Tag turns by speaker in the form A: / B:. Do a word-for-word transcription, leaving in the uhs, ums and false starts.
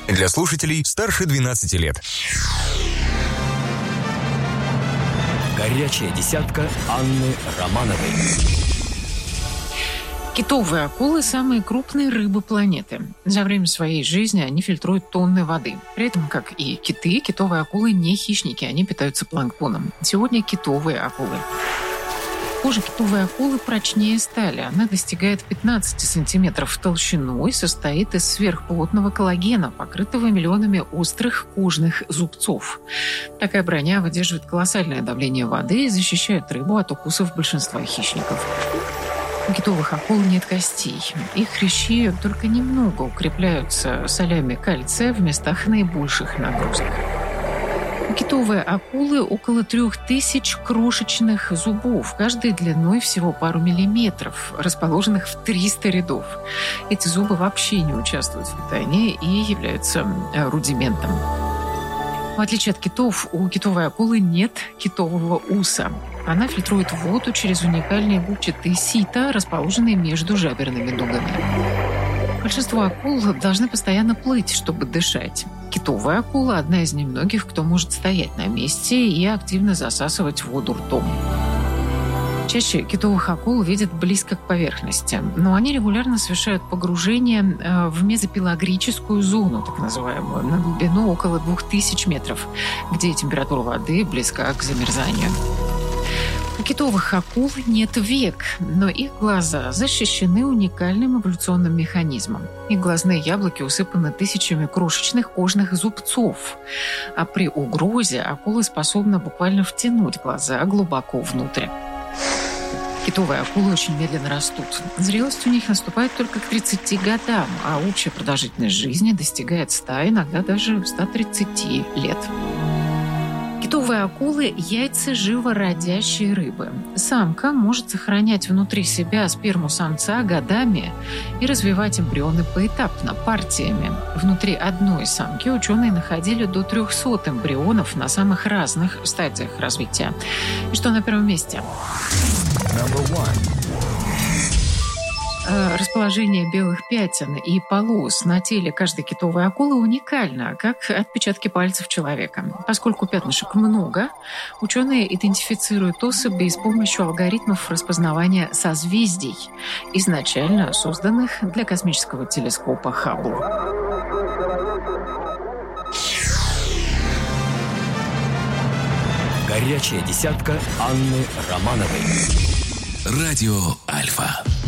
A: Для слушателей старше двенадцати лет.
B: Горячая десятка Анны Романовой.
C: Китовые акулы – самые крупные рыбы планеты. За время своей жизни они фильтруют тонны воды. При этом, как и киты, китовые акулы не хищники, они питаются планктоном. Сегодня китовые акулы. Кожа китовой акулы прочнее стали. Она достигает пятнадцати сантиметров в толщину и состоит из сверхплотного коллагена, покрытого миллионами острых кожных зубцов. Такая броня выдерживает колоссальное давление воды и защищает рыбу от укусов большинства хищников. У китовых акул нет костей. Их хрящи только немного укрепляются солями кальция в местах наибольших нагрузок. У китовой акулы около трех тысяч крошечных зубов, каждый длиной всего пару миллиметров, расположенных в триста рядов. Эти зубы вообще не участвуют в питании и являются рудиментом. В отличие от китов, у китовой акулы нет китового уса. Она фильтрует воду через уникальные губчатые сита, расположенные между жаберными дугами. Большинство акул должны постоянно плыть, чтобы дышать. Китовая акула – одна из немногих, кто может стоять на месте и активно засасывать воду ртом. Чаще китовых акул видят близко к поверхности, но они регулярно совершают погружение в мезопелагрическую зону, так называемую, на глубину около двух тысяч метров, где температура воды близка к замерзанию. У китовых акул нет век, но их глаза защищены уникальным эволюционным механизмом. Их глазные яблоки усыпаны тысячами крошечных кожных зубцов, а при угрозе акула способна буквально втянуть глаза глубоко внутрь. Китовые акулы очень медленно растут. Зрелость у них наступает только к тридцати годам, а общая продолжительность жизни достигает ста, иногда даже ста тридцати лет. Китовые акулы – яйца живородящей рыбы. Самка может сохранять внутри себя сперму самца годами и развивать эмбрионы поэтапно, партиями. Внутри одной самки ученые находили до трехсот эмбрионов на самых разных стадиях развития. И что на первом месте? Расположение белых пятен и полос на теле каждой китовой акулы уникально, как отпечатки пальцев человека. Поскольку пятнышек много, ученые идентифицируют особи с помощью алгоритмов распознавания созвездий, изначально созданных для космического телескопа Хаббл.
B: Горячая десятка Анны Романовой.
A: Радио Альфа.